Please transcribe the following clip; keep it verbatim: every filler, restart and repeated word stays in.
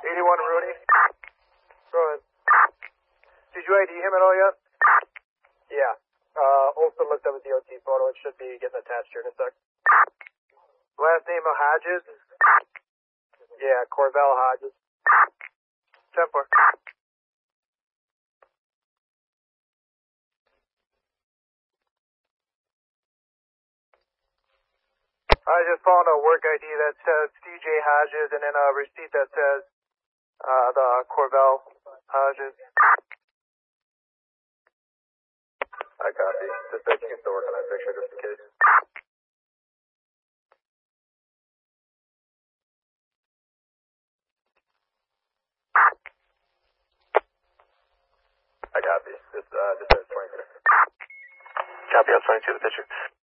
eighty-one Rooney. Go ahead. Did you I D him at all yet? Yeah. Uh, Olson looked up a D O T photo. It should be getting attached here in a sec. Last name of Hodges? Yeah, Corvell Hodges. ten four. I just found a work I D that says C J Hodges and then a receipt that says uh, the Corvell Hodges. I copy. Just that you can still work on that picture just in case. I copy. Just, uh, just says twenty-two. Copy on twenty-two, the picture.